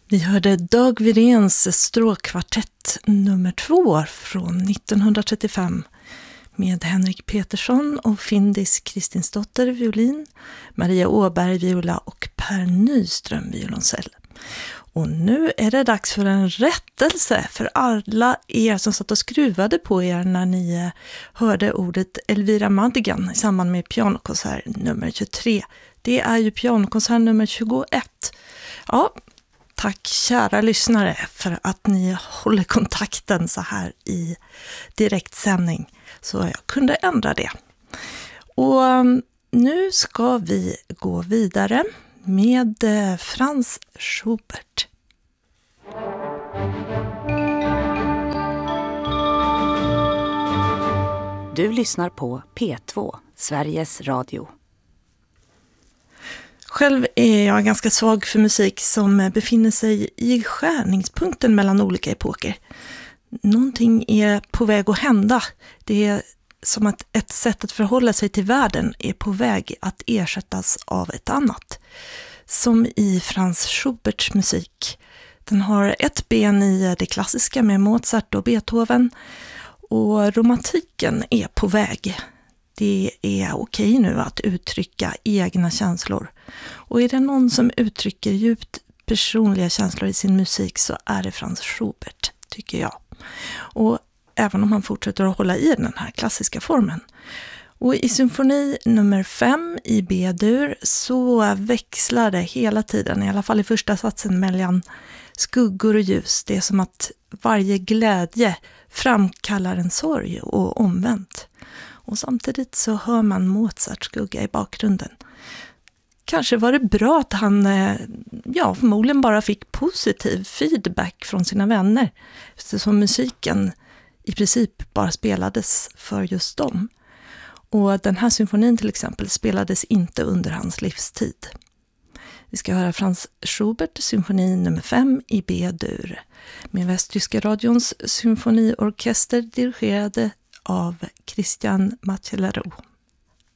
Vi hörde Dag Wiréns stråkkvartett nummer 2 från 1935 med Henrik Petersson och Findis Kristinsdotter violin, Maria Åberg viola och Per Nyström violoncell. Och nu är det dags för en rättelse för alla er som satt och skruvade på er när ni hörde ordet Elvira Madigan i samband med pianokonsert nummer 23. Det är ju pianokonsert nummer 21. Ja, tack kära lyssnare för att ni håller kontakten så här i direktsändning så jag kunde ändra det. Och nu ska vi gå vidare med Franz Schubert. Du lyssnar på P2, Sveriges Radio. Själv är jag ganska svag för musik som befinner sig i skärningspunkten mellan olika epoker. Någonting är på väg att hända. Det är som att ett sätt att förhålla sig till världen är på väg att ersättas av ett annat. Som i Franz Schuberts musik. Den har ett ben i det klassiska med Mozart och Beethoven. Och romantiken är på väg. Det är okej nu att uttrycka egna känslor. Och är det någon som uttrycker djupt personliga känslor i sin musik så är det Franz Schubert, tycker jag. Och även om han fortsätter att hålla i den här klassiska formen. Och i symfoni nummer 5 i B-dur så växlar det hela tiden, i alla fall i första satsen, mellan skuggor och ljus. Det är som att varje glädje framkallar en sorg och omvänt. Och samtidigt så hör man Mozarts skugga i bakgrunden. Kanske var det bra att han förmodligen bara fick positiv feedback från sina vänner. Eftersom musiken i princip bara spelades för just dem. Och den här symfonin till exempel spelades inte under hans livstid. Vi ska höra Franz Schubert, symfoni nummer 5 i B-dur. Med Västtyska radions symfoniorkester dirigerade av Christian Macellaro.